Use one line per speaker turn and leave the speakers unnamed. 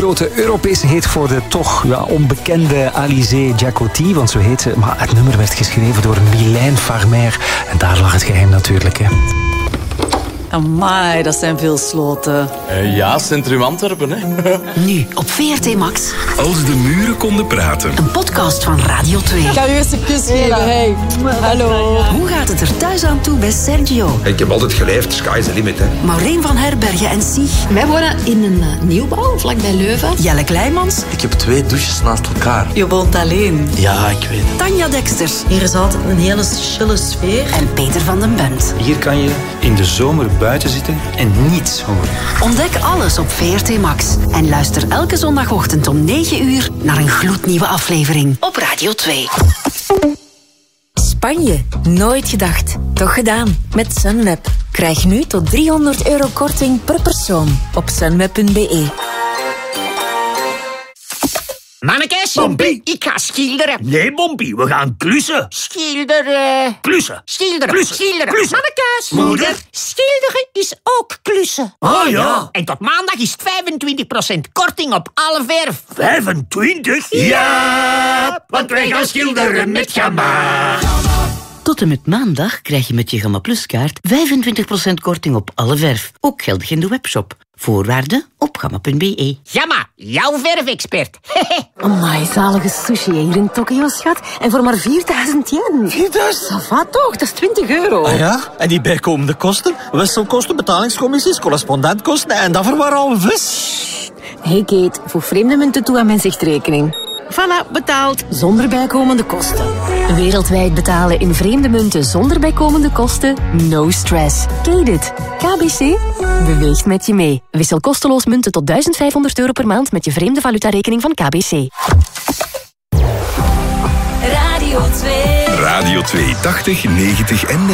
Grote Europese hit voor de toch onbekende Alizée Jacotty, want zo heet ze. Maar het nummer werd geschreven door Mylène Farmer. En daar lag het geheim natuurlijk, hè.
Amai, dat zijn veel sloten.
Ja, Centrum Antwerpen, hè.
Nu op VRT Max.
Als de muren konden praten.
Een podcast van Radio 2.
Ik ga u eens een kus geven, hey. Hallo.
Hoe gaat het er thuis aan toe bij Sergio?
Ik heb altijd geleefd, sky is the limit, hè.
Maureen van Herbergen en Sieg.
Wij wonen in een nieuwbouw, vlakbij Leuven.
Jelle Kleimans.
Ik heb 2 douches naast elkaar.
Je woont alleen.
Ja, ik weet het.
Tanja Deksters.
Hier is altijd een hele chille sfeer.
En Peter van den Bunt.
Hier kan je in de zomer buiten zitten en niets horen.
Ontdek alles op VRT Max. En luister elke zondagochtend om 9 uur naar een gloednieuwe aflevering op Radio 2.
Spanje. Nooit gedacht. Toch gedaan. Met Sunweb. Krijg nu tot €300 korting per persoon op sunweb.be.
Mannekes,
Bompie,
ik ga schilderen.
Nee, Bompie, we gaan klussen.
Schilderen.
Klussen.
Schilderen.
Klussen.
Schilderen.
Klussen.
Mannekes.
Moeder.
Schilderen is ook klussen.
Oh ja.
En tot maandag is het 25% korting op alle verf.
25? Ja, want wij gaan schilderen met Gamma.
Tot en met maandag krijg je met je Gamma Plus kaart 25% korting op alle verf. Ook geldig in de webshop. Voorwaarden op gamma.be.
Gamma, jouw verfexpert.
Amai, zalige sushi hier in Tokio, schat. En voor maar 4.000 yen.
4.000?
Ça va toch? Dat is €20.
Ah ja, en die bijkomende kosten? Wisselkosten, betalingscommissies, correspondentkosten en dat voor maar al vis.
Hey Kate, voeg vreemde munten toe aan mijn zichtrekening. Voilà, betaald. Zonder bijkomende kosten. Wereldwijd betalen in vreemde munten zonder bijkomende kosten? No stress. Kate it. KBC beweegt met je mee. Wissel kosteloos munten tot €1.500 per maand met je vreemde valutarekening van KBC.
Radio 2, 80, 90 en